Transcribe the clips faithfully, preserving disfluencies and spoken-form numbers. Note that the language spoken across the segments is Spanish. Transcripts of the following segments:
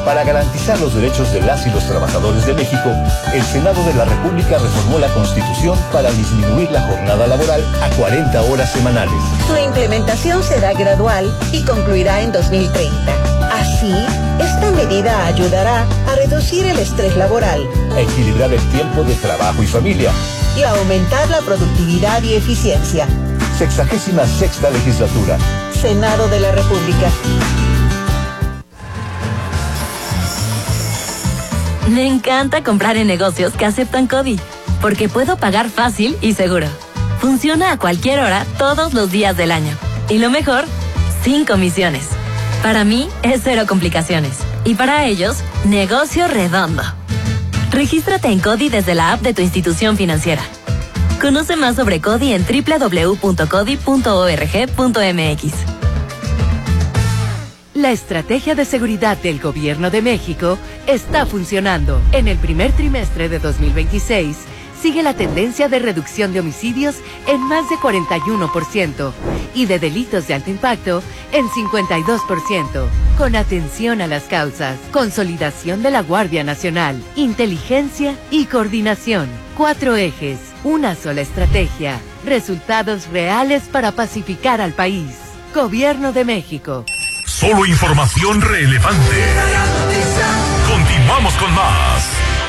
Para garantizar los derechos de las y los trabajadores de México, el Senado de la República reformó la Constitución para disminuir la jornada laboral a cuarenta horas semanales. Su implementación será gradual y concluirá en dos mil treinta. Así, esta medida ayudará a reducir el estrés laboral, a equilibrar el tiempo de trabajo y familia y a aumentar la productividad y eficiencia. Sexagésima sexta legislatura. Senado de la República. Me encanta comprar en negocios que aceptan CODI, porque puedo pagar fácil y seguro. Funciona a cualquier hora, todos los días del año. Y lo mejor, sin comisiones. Para mí, es cero complicaciones. Y para ellos, negocio redondo. Regístrate en CODI desde la app de tu institución financiera. Conoce más sobre CODI en doble u doble u doble u punto codi punto org punto m x. La estrategia de seguridad del Gobierno de México está funcionando. En el primer trimestre de dos mil veintiséis, sigue la tendencia de reducción de homicidios en más de cuarenta y uno por ciento y de delitos de alto impacto en cincuenta y dos por ciento. Con atención a las causas, consolidación de la Guardia Nacional, inteligencia y coordinación. Cuatro ejes, una sola estrategia, resultados reales para pacificar al país. Gobierno de México. Solo información relevante. Continuamos con más.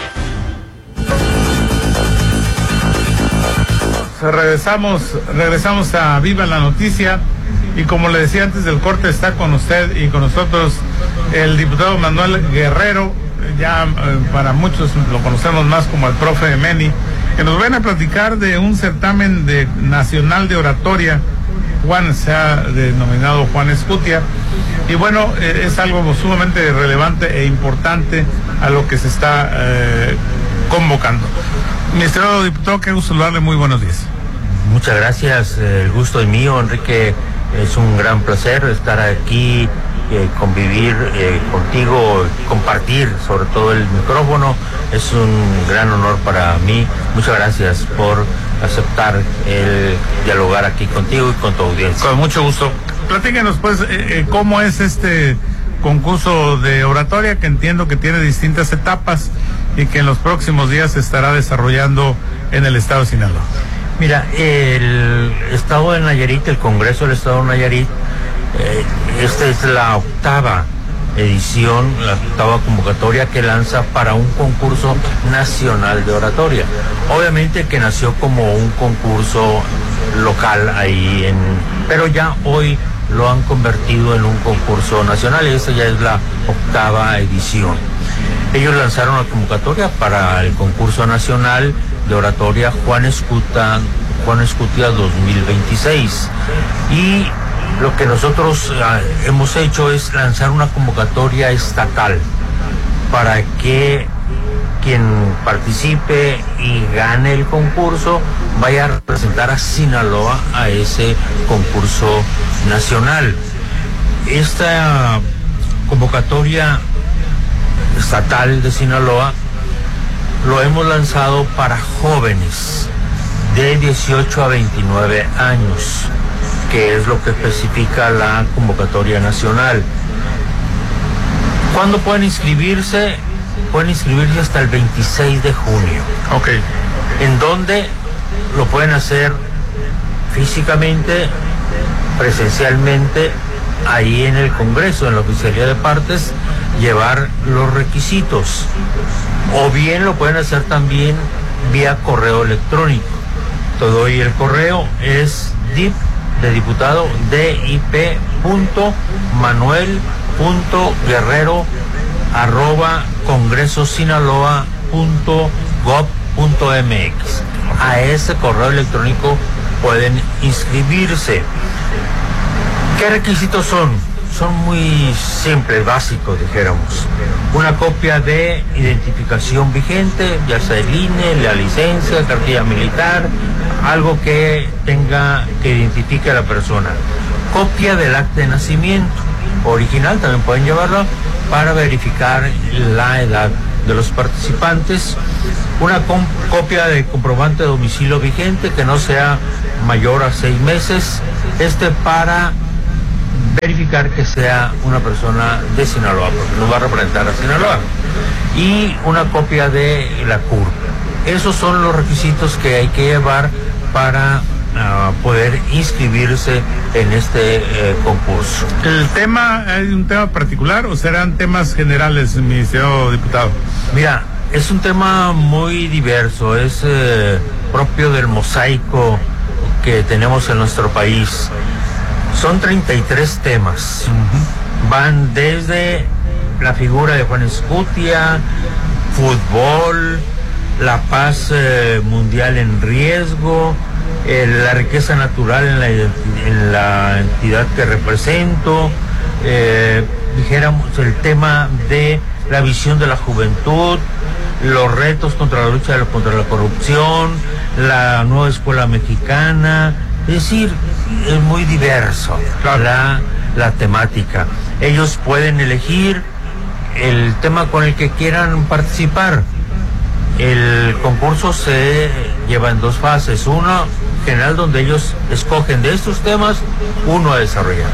Regresamos, regresamos a Viva la Noticia y como le decía antes del corte, está con usted y con nosotros el diputado Manuel Guerrero, ya eh, para muchos lo conocemos más como el profe Meni, que nos viene a platicar de un certamen de nacional de oratoria. Juan se ha denominado Juan Escutia y bueno, eh, es algo sumamente relevante e importante a lo que se está eh, convocando. Mi estimado diputado, qué gusto saludarle, muy buenos días. Muchas gracias, el gusto es mío, Enrique, es un gran placer estar aquí, eh, convivir eh, contigo, compartir sobre todo el micrófono, es un gran honor para mí. Muchas gracias por aceptar el dialogar aquí contigo y con tu audiencia. Con mucho gusto. Platíquenos pues eh, eh, cómo es este concurso de oratoria, que entiendo que tiene distintas etapas y que en los próximos días se estará desarrollando en el estado de Sinaloa. Mira, el estado de Nayarit, el Congreso del Estado de Nayarit, eh, esta es la octava edición, la octava convocatoria que lanza para un concurso nacional de oratoria. Obviamente que nació como un concurso local ahí, en, pero ya hoy lo han convertido en un concurso nacional y esta ya es la octava edición. Ellos lanzaron la convocatoria para el concurso nacional de oratoria Juan Escutia, Juan Escutia dos mil veintiséis. Y lo que nosotros uh, hemos hecho es lanzar una convocatoria estatal para que quien participe y gane el concurso vaya a representar a Sinaloa a ese concurso nacional. Esta convocatoria estatal de Sinaloa lo hemos lanzado para jóvenes de dieciocho a veintinueve años, que es lo que especifica la convocatoria nacional. ¿Cuándo pueden inscribirse? Pueden inscribirse hasta el veintiséis de junio. Ok. En donde lo pueden hacer físicamente, presencialmente, ahí en el Congreso, en la Oficialía de Partes, llevar los requisitos. O bien lo pueden hacer también vía correo electrónico. Te doy el correo, es dip de diputado, dip punto manuel punto guerrero arroba congresosinaloa punto gob punto mx. A ese correo electrónico pueden inscribirse. ¿Qué requisitos son? Son muy simples, básicos, dijéramos. Una copia de identificación vigente, ya sea el I N E, la licencia, cartilla militar, algo que tenga, que identifique a la persona. Copia del acta de nacimiento original, también pueden llevarlo para verificar la edad de los participantes. Una copia de comprobante de domicilio vigente que no sea mayor a seis meses, este para verificar que sea una persona de Sinaloa, porque nos va a representar a Sinaloa, y una copia de la C U R P. Esos son los requisitos que hay que llevar para uh, poder inscribirse en este eh, concurso. ¿El tema, hay un tema particular o serán temas generales, mi señor diputado? Mira, es un tema muy diverso, es eh, propio del mosaico que tenemos en nuestro país. Son treinta y tres temas. Uh-huh. Van desde la figura de Juan Escutia, fútbol, la paz eh, mundial en riesgo, eh, la riqueza natural en la, en la entidad que represento, eh, dijéramos el tema de la visión de la juventud, los retos contra la lucha contra la corrupción, la nueva escuela mexicana, es decir, es muy diverso la, la temática. Ellos pueden elegir el tema con el que quieran participar. El concurso se lleva en dos fases, uno general donde ellos escogen de estos temas uno a desarrollar.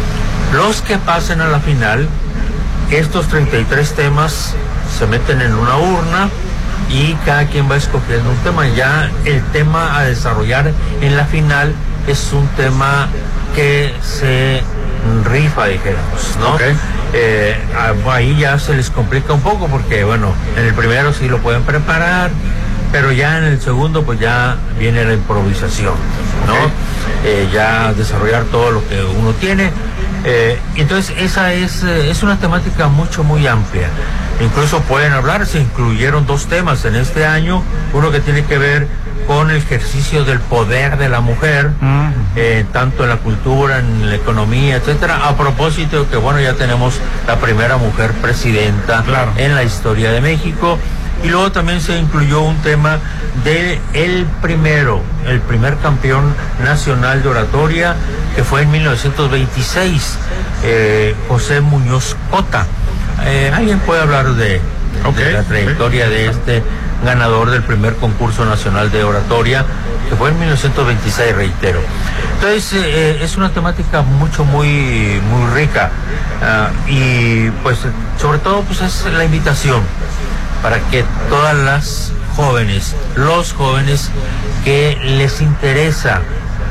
Los que pasen a la final, estos treinta y tres temas se meten en una urna y cada quien va escogiendo un tema. Ya el tema a desarrollar en la final es un tema que se rifa, dijéramos, ¿no? Okay. Eh, ahí ya se les complica un poco porque, bueno, en el primero sí lo pueden preparar, pero ya en el segundo pues ya viene la improvisación, ¿no? Okay. Eh, ya desarrollar todo lo que uno tiene. Eh, entonces esa es, eh, es una temática mucho, muy amplia. Incluso pueden hablar, se incluyeron dos temas en este año, uno que tiene que ver con el ejercicio del poder de la mujer, uh-huh. eh, tanto en la cultura, en la economía, etcétera. A propósito que, bueno, ya tenemos la primera mujer presidenta claro. en la historia de México. Y luego también se incluyó un tema de el primero, el primer campeón nacional de oratoria, que fue en mil novecientos veintiséis, eh, José Muñoz Cota. Eh, ¿Alguien puede hablar de, okay, de la trayectoria okay. de este ganador del primer concurso nacional de oratoria, que fue en mil novecientos veintiséis, reitero? Entonces eh, es una temática mucho, muy, muy rica, uh, y pues sobre todo pues es la invitación para que todas las jóvenes, los jóvenes que les interesa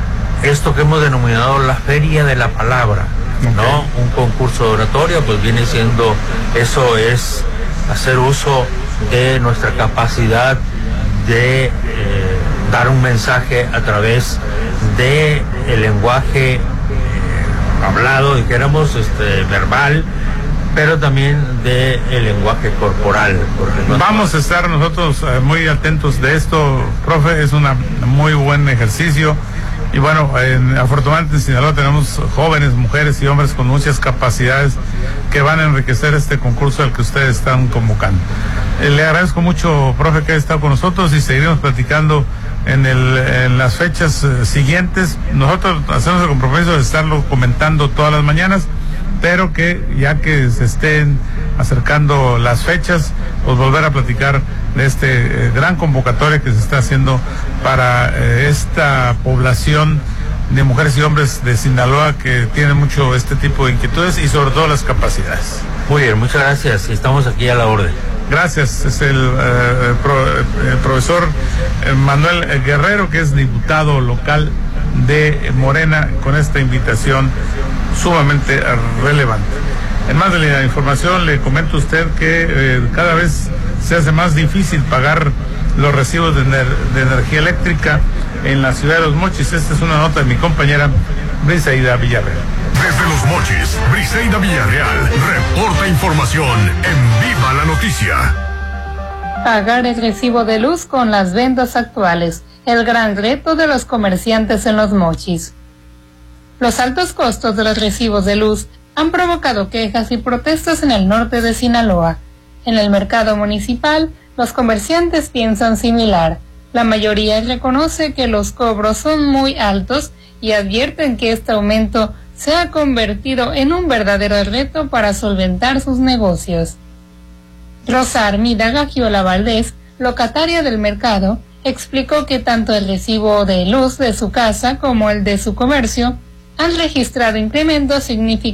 esto que hemos denominado la Feria de la Palabra, okay. ¿no? Un concurso de oratoria, pues viene siendo, eso es hacer uso de nuestra capacidad de eh, dar un mensaje a través de el lenguaje eh, hablado, dijéramos, este, verbal, pero también de el lenguaje corporal. Vamos a estar nosotros eh, muy atentos de esto, profe, es un muy buen ejercicio. Y bueno, en, afortunadamente en Sinaloa tenemos jóvenes, mujeres y hombres con muchas capacidades que van a enriquecer este concurso al que ustedes están convocando. Eh, le agradezco mucho, profe, que haya estado con nosotros y seguiremos platicando en, el, en las fechas eh, siguientes. Nosotros hacemos el compromiso de estarlo comentando todas las mañanas, pero que ya que se estén acercando las fechas, pues volver a platicar de este eh, gran convocatoria que se está haciendo para eh, esta población de mujeres y hombres de Sinaloa que tienen mucho este tipo de inquietudes y sobre todo las capacidades. Muy bien, muchas gracias, estamos aquí a la orden. Gracias, es el, eh, pro, el profesor Manuel Guerrero, que es diputado local de Morena, con esta invitación sumamente relevante. En más de la información le comento a usted que eh, cada vez se hace más difícil pagar los recibos de, ener de energía eléctrica en la ciudad de Los Mochis. Esta es una nota de mi compañera Briseida Villarreal. Desde Los Mochis, Briseida Villarreal reporta información en Viva la Noticia. Pagar el recibo de luz con las ventas actuales, el gran reto de los comerciantes en Los Mochis. Los altos costos de los recibos de luz han provocado quejas y protestas en el norte de Sinaloa. En el mercado municipal, los comerciantes piensan similar. La mayoría reconoce que los cobros son muy altos y advierten que este aumento se ha convertido en un verdadero reto para solventar sus negocios. Rosa Armida Gagiola Valdés, locataria del mercado, explicó que tanto el recibo de luz de su casa como el de su comercio han registrado incrementos significativos